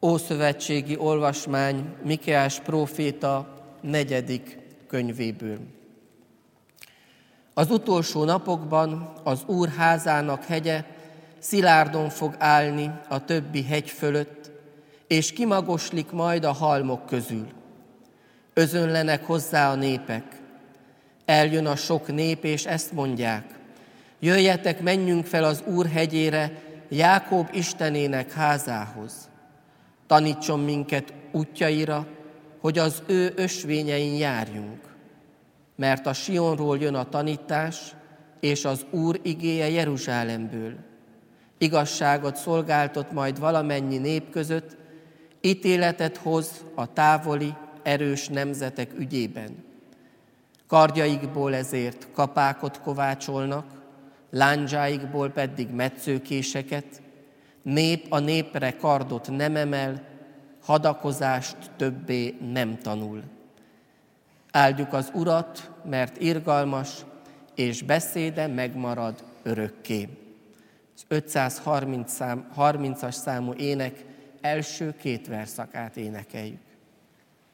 Ószövetségi olvasmány Mikéás próféta 4. könyvéből. Az utolsó napokban az Úr házának hegye szilárdon fog állni a többi hegy fölött, és kimagoslik majd a halmok közül. Özönlenek hozzá a népek. Eljön a sok nép, és ezt mondják: jöjjetek, menjünk fel az Úr hegyére, Jákob Istenének házához. Tanítson minket útjaira, hogy az ő ösvényein járjunk. Mert a Sionról jön a tanítás, és az Úr igéje Jeruzsálemből. Igazságot szolgáltat majd valamennyi nép között, ítéletet hoz a távoli, erős nemzetek ügyében. Kardjaikból ezért kapákot kovácsolnak, lándzsáikból pedig metszőkéseket, nép a népre kardot nem emel, hadakozást többé nem tanul. Áldjuk az Urat, mert irgalmas, és beszéde megmarad örökké. Az 530-as számú ének első 2 verszakát énekeljük.